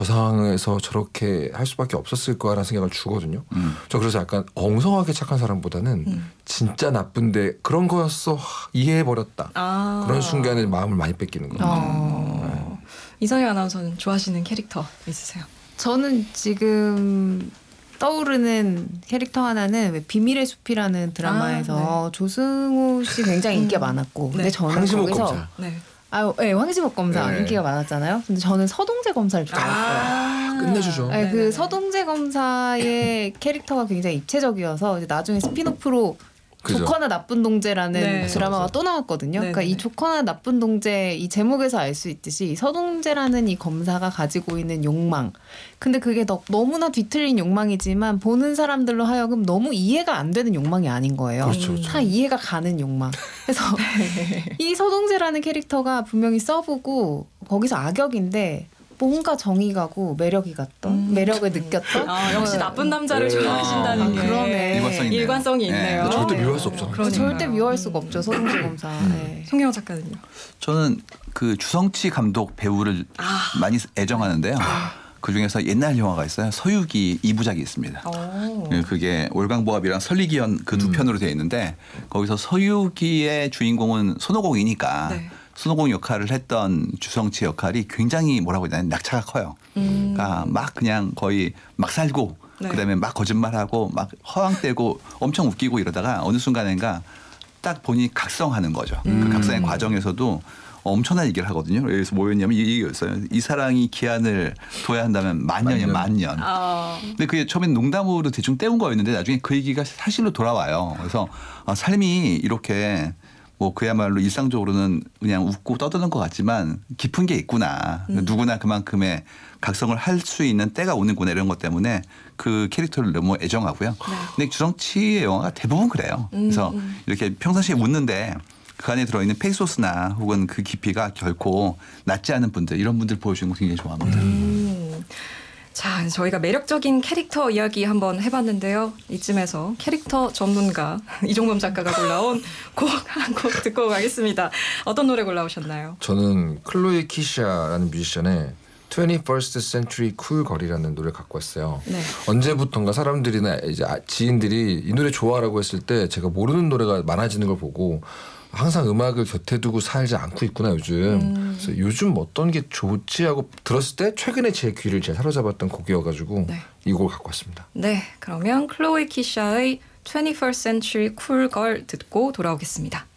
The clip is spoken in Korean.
저 상황에서 저렇게 할 수밖에 없었을 거라는 생각을 주거든요. 저 그래서 약간 엉성하게 착한 사람보다는 진짜 나쁜데 그런 거였어 이해해버렸다. 그런 순간에 마음을 많이 뺏기는 거예요. 이성희 아나운서는 좋아하시는 캐릭터 있으세요? 저는 지금 떠오르는 캐릭터 하나는 왜 비밀의 숲이라는 드라마에서 조승우 씨 굉장히 인기가 많았고 근데 저는 황시목 거기서 검사. 네, 황시목 검사 네. 인기가 많았잖아요. 근데 저는 서동재 검사를 좋아했어요. 끝내주죠. 네, 그 서동재 검사의 캐릭터가 굉장히 입체적이어서 이제 나중에 스피노프로 그죠. 조커나 나쁜 동재라는 네. 드라마가 또 나왔거든요. 그러니까 이 조커나 나쁜 동재 이 제목에서 알 수 있듯이 서동재라는 이 검사가 가지고 있는 욕망. 근데 그게 너무나 뒤틀린 욕망이지만 보는 사람들로 하여금 너무 이해가 안 되는 욕망이 아닌 거예요. 그렇죠. 다 이해가 가는 욕망. 그래서 이 서동재라는 캐릭터가 분명히 서브고 거기서 악역인데 뭔가 정이 가고 매력이 갔던 매력을 느꼈던 역시 나쁜 남자를 네. 좋아하신다는 게 그러네. 일관성이 있네요. 절대 미워할 수 없잖아요. 그러니까요. 절대 미워할 수가 없죠. 서동재 검사. 네. 송영호 작가는요? 저는 그 주성치 감독 배우를 많이 애정하는데요. 그 중에서 옛날 영화가 있어요. 서유기 2부작이 있습니다. 그게 올강보합이랑 설리기연 그 두 편으로 되어 있는데 거기서 서유기의 주인공은 손오공이니까 네. 손오공 역할을 했던 주성치 역할이 굉장히 뭐라고 해야 되나 낙차가 커요. 그러니까 막 그냥 거의 막 살고 네. 그다음에 막 거짓말하고 막 허황대고 엄청 웃기고 이러다가 어느 순간인가 딱 보니 각성하는 거죠. 그 각성의 과정에서도 엄청난 얘기를 하거든요. 그래서 뭐였냐면 이 얘기였어요. 이 사랑이 기한을 둬야 한다면 만년이야, 만년. 근데 그게 처음엔 농담으로 대충 때운 거였는데 나중에 그 얘기가 사실로 돌아와요. 그래서 삶이 이렇게 뭐 그야말로 일상적으로는 그냥 웃고 떠드는 것 같지만 깊은 게 있구나. 누구나 그만큼의 각성을 할 수 있는 때가 오는구나 이런 것 때문에 그 캐릭터를 너무 애정하고요. 근데 주성치의 영화가 대부분 그래요. 그래서 이렇게 평상시에 웃는데 그 안에 들어있는 페이소스나 혹은 그 깊이가 결코 낮지 않은 분들 이런 분들 보여주는 거 굉장히 좋아합니다. 자, 저희가 매력적인 캐릭터 이야기 한번 해봤는데요. 이쯤에서 캐릭터 전문가 이종범 작가가 골라온 곡 한 곡 듣고 가겠습니다. 어떤 노래 골라오셨나요? 저는 클로이 키샤라는 뮤지션의 21st Century Cool Girl이라는 노래를 갖고 왔어요. 네. 언제부턴가 사람들이나 이제 지인들이 이 노래 좋아라고 했을 때 제가 모르는 노래가 많아지는 걸 보고 항상 음악을 곁에 두고 살지 않고 있구나 요즘. 그래서 요즘 어떤 게 좋지 하고 들었을 때 최근에 제 귀를 제일 사로잡았던 곡이어가지고 이 곡을 갖고 왔습니다. 네, 그러면 클로이 키샤의 21st Century Cool Girl 듣고 돌아오겠습니다.